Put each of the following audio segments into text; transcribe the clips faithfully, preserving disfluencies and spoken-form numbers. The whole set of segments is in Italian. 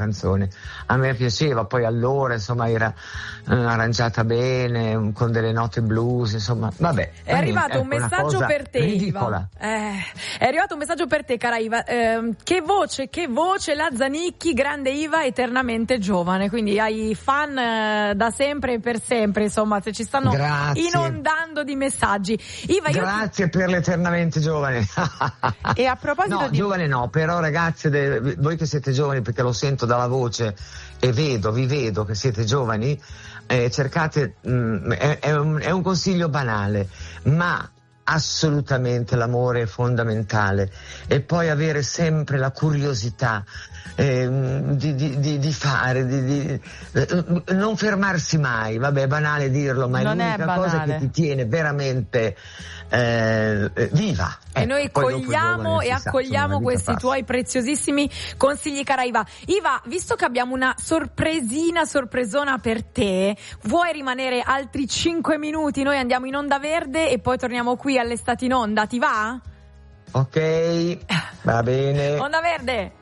canzone. A me piaceva, poi allora insomma era eh, arrangiata bene, con delle note blues, insomma, vabbè. È arrivato ecco, un messaggio per te, ridicola. Iva. Eh, è arrivato un messaggio per te, cara Iva. Eh, che voce, che voce la Zanicchi, grande Iva, eternamente giovane. Quindi hai fan eh, da sempre e per sempre, insomma, se ci stanno Grazie. inondando di messaggi. Iva, io Grazie ti... per l'eternamente giovane. E a proposito no, di... giovane no, però ragazzi, de... voi che siete giovani, perché lo sento dalla voce e vedo, vi vedo che siete giovani, eh, cercate, mh, è, è, un, è un consiglio banale, ma assolutamente l'amore è fondamentale, e poi avere sempre la curiosità eh, di, di, di, di fare, di, di, eh, non fermarsi mai, vabbè è banale dirlo, ma non è l'unica è cosa che ti tiene veramente eh, viva. E noi ecco, cogliamo e accogliamo sa, questi passa. tuoi preziosissimi consigli, cara Iva. Iva, visto che abbiamo una sorpresina, sorpresona per te, vuoi rimanere altri cinque minuti? Noi andiamo in Onda Verde e poi torniamo qui all'Estate in Onda, ti va? Ok, va bene. Onda Verde.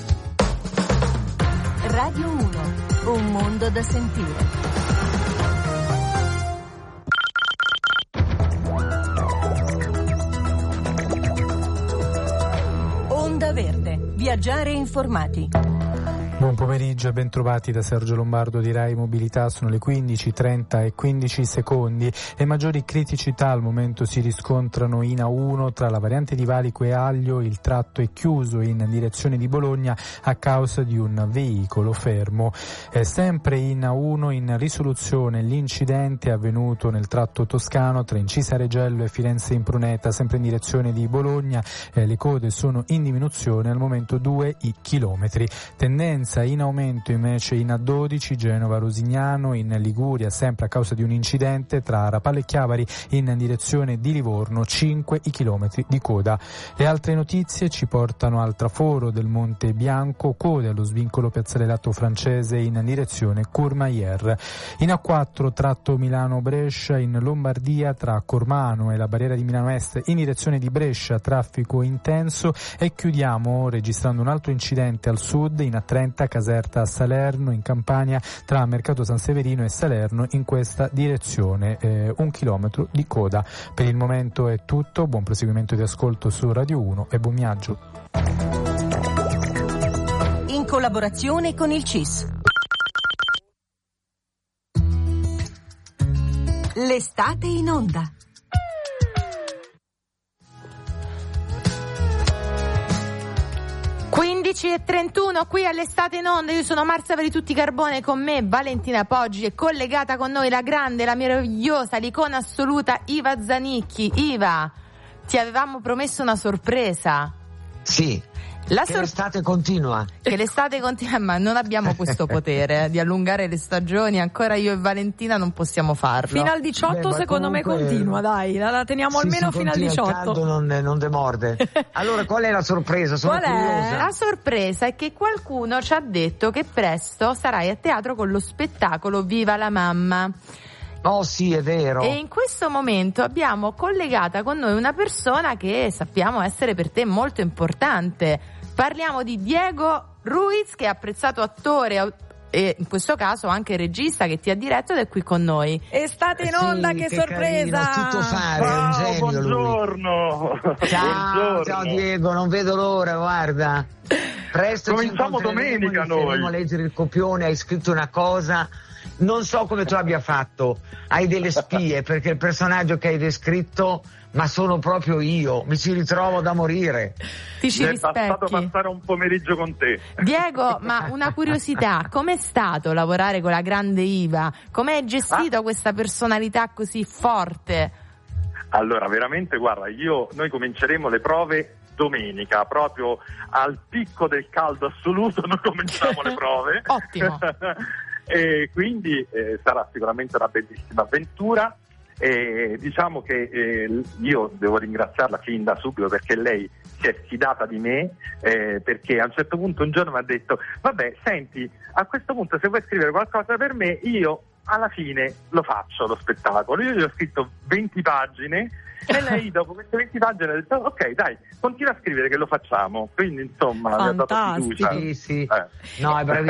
Radio uno, un mondo da sentire. Onda Verde, viaggiare informati. Buon pomeriggio e ben trovati da Sergio Lombardo di Rai Mobilità. Sono le quindici trenta e quindici secondi. Le maggiori criticità al momento si riscontrano in A uno tra la variante di Valico e Aglio. Il tratto è chiuso in direzione di Bologna a causa di un veicolo fermo. È sempre in A uno in risoluzione l'incidente avvenuto nel tratto toscano tra Incisa Regello e Firenze Impruneta, sempre in direzione di Bologna. Eh, le code sono in diminuzione, al momento due i chilometri. Tendenza in aumento invece in A dodici Genova Rosignano in Liguria, sempre a causa di un incidente tra Rapallo e Chiavari in direzione di Livorno, cinque i chilometri di coda. Le altre notizie ci portano al traforo del Monte Bianco, code allo svincolo Piazzale Lato Francese in direzione Courmayeur. In A quattro tratto Milano-Brescia in Lombardia tra Cormano e la barriera di Milano Est in direzione di Brescia, traffico intenso, e chiudiamo registrando un altro incidente al sud in A trenta Caserta a Salerno in Campania tra Mercato San Severino e Salerno in questa direzione, eh, un chilometro di coda. Per il momento è tutto, buon proseguimento di ascolto su Radio uno e buon viaggio. In collaborazione con il C I S. L'estate in onda. quindici e trentuno qui all'Estate in Onda. Io sono Marzia Tutti Carbone, con me Valentina Poggi, e collegata con noi la grande, la meravigliosa, l'icona assoluta Iva Zanicchi. Iva, ti avevamo promesso una sorpresa. Sì. La che sor- l'estate continua. Che l'estate continua, ma non abbiamo questo potere eh, di allungare le stagioni. Ancora io e Valentina non possiamo farlo. Fino al diciotto Beh, secondo comunque... me continua, dai, la, la teniamo sì, almeno sì, fino al continua, diciotto. Il caldo non, non demorde. Allora, qual è la sorpresa? Sono Qual curiosa. è? La sorpresa è che qualcuno ci ha detto che presto sarai a teatro con lo spettacolo Viva la Mamma. Oh sì, è vero. E in questo momento abbiamo collegata con noi una persona che sappiamo essere per te molto importante. Parliamo di Diego Ruiz, che è apprezzato attore e in questo caso anche regista, che ti ha diretto ed è qui con noi. Estate in onda, sì, che, che sorpresa! Carino, tutto fare, Ciao, è un genio buongiorno. lui. Ciao, Buongiorno. ciao Diego, non vedo l'ora, guarda. Presto Cominciamo ci domenica incontreremo, noi. a leggere il copione, hai scritto una cosa, non so come tu abbia fatto, hai delle spie, perché il personaggio che hai descritto, ma sono proprio io, mi ci ritrovo da morire. Ti ci Mi è bastato rispecchi. passare un pomeriggio con te. Diego, ma una curiosità, com'è stato lavorare con la grande Iva? Com'è gestito Ah. questa personalità così forte? Allora, veramente, guarda, io noi cominceremo le prove domenica, proprio al picco del caldo assoluto, noi cominciamo le prove. Ottimo. E quindi eh, sarà sicuramente una bellissima avventura. E diciamo che eh, io devo ringraziarla fin da subito, perché lei si è fidata di me, eh, perché a un certo punto un giorno mi ha detto: vabbè, senti, a questo punto se vuoi scrivere qualcosa per me, io alla fine lo faccio lo spettacolo. Io gli ho scritto venti pagine e lei dopo queste venti pagine ha detto: ok, dai, continua a scrivere che lo facciamo. Quindi insomma mi ha dato fiducia. Sì, sì. Eh. No, è bravissimo.